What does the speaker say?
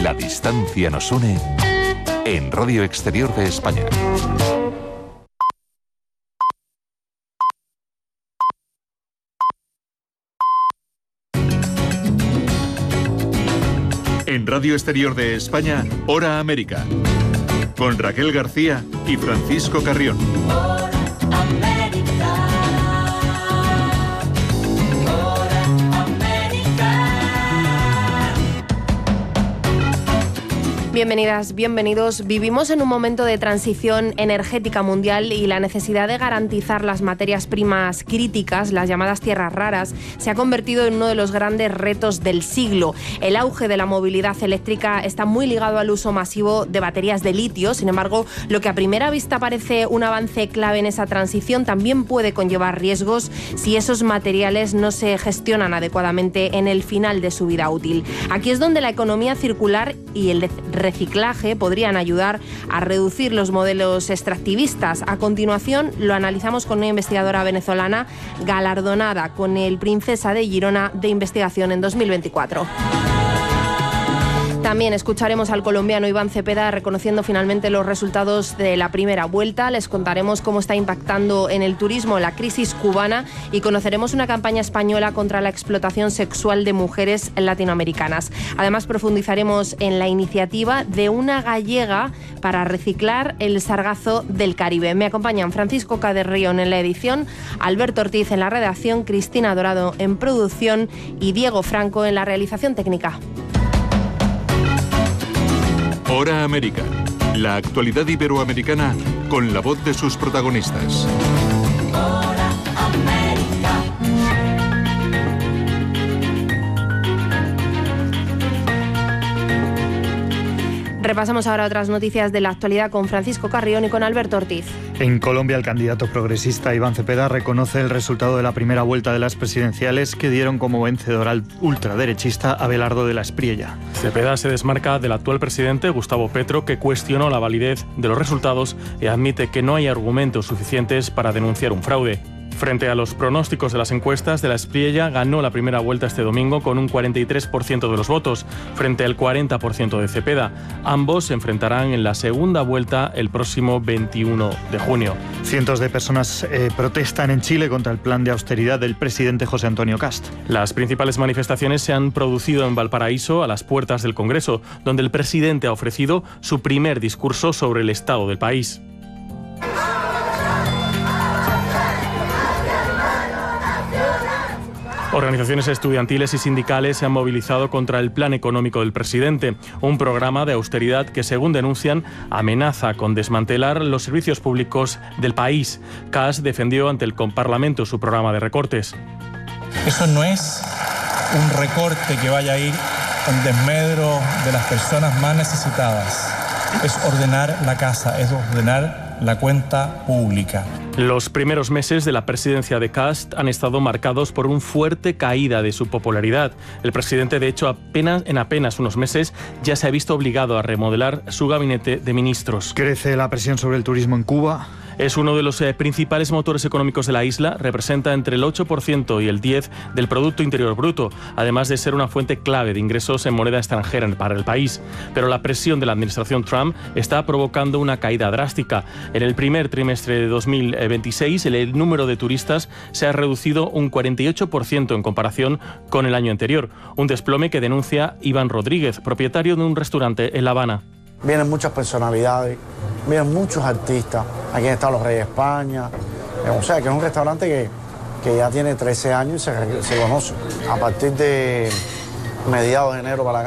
La distancia nos une en Radio Exterior de España. En Radio Exterior de España, Hora América, con Raquel García y Francisco Carrión. Bienvenidas, bienvenidos. Vivimos en un momento de transición energética mundial y la necesidad de garantizar las materias primas críticas, las llamadas tierras raras, se ha convertido en uno de los grandes retos del siglo. El auge de la movilidad eléctrica está muy ligado al uso masivo de baterías de litio. Sin embargo, lo que a primera vista parece un avance clave en esa transición también puede conllevar riesgos si esos materiales no se gestionan adecuadamente en el final de su vida útil. Aquí es donde la economía circular y el reciclaje podrían ayudar a reducir los modelos extractivistas. A continuación lo analizamos con una investigadora venezolana galardonada con el Princesa de Girona de Investigación en 2024. También escucharemos al colombiano Iván Cepeda reconociendo finalmente los resultados de la primera vuelta. Les contaremos cómo está impactando en el turismo la crisis cubana y conoceremos una campaña española contra la explotación sexual de mujeres latinoamericanas. Además, profundizaremos en la iniciativa de una gallega para reciclar el sargazo del Caribe. Me acompañan Francisco Caderrión en la edición, Alberto Ortiz en la redacción, Cristina Dorado en producción y Diego Franco en la realización técnica. Hora América, la actualidad iberoamericana con la voz de sus protagonistas. Hora América. Repasamos ahora otras noticias de la actualidad con Francisco Carrión y con Alberto Ortiz. En Colombia, el candidato progresista Iván Cepeda reconoce el resultado de la primera vuelta de las presidenciales que dieron como vencedor al ultraderechista Abelardo de la Espriella. Cepeda se desmarca del actual presidente Gustavo Petro, que cuestionó la validez de los resultados y admite que no hay argumentos suficientes para denunciar un fraude. Frente a los pronósticos de las encuestas, de la Espriella ganó la primera vuelta este domingo con un 43% de los votos, frente al 40% de Cepeda. Ambos se enfrentarán en la segunda vuelta el próximo 21 de junio. Cientos de personas protestan en Chile contra el plan de austeridad del presidente José Antonio Kast. Las principales manifestaciones se han producido en Valparaíso, a las puertas del Congreso, donde el presidente ha ofrecido su primer discurso sobre el estado del país. Organizaciones estudiantiles y sindicales se han movilizado contra el plan económico del presidente, un programa de austeridad que, según denuncian, amenaza con desmantelar los servicios públicos del país. Kast defendió ante el Parlamento su programa de recortes. Eso no es un recorte que vaya a ir en desmedro de las personas más necesitadas. Es ordenar la casa, es ordenar la cuenta pública. Los primeros meses de la presidencia de Kast han estado marcados por una fuerte caída de su popularidad. El presidente, de hecho, en apenas unos meses ya se ha visto obligado a remodelar su gabinete de ministros. Crece la presión sobre el turismo en Cuba. Es uno de los principales motores económicos de la isla, representa entre el 8% y el 10% del Producto Interior Bruto, además de ser una fuente clave de ingresos en moneda extranjera para el país. Pero la presión de la administración Trump está provocando una caída drástica. En el primer trimestre de 2026, el número de turistas se ha reducido un 48% en comparación con el año anterior, un desplome que denuncia Iván Rodríguez, propietario de un restaurante en La Habana. Vienen muchas personalidades, vienen muchos artistas. Aquí están los Reyes de España. O sea, que es un restaurante que ya tiene 13 años y se conoce. A partir de mediados de enero para acá